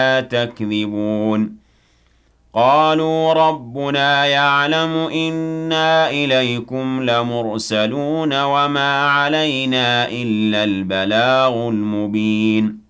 تكذبون قالوا ربنا يعلم إنا إليكم لمرسلون وما علينا إلا البلاغ المبين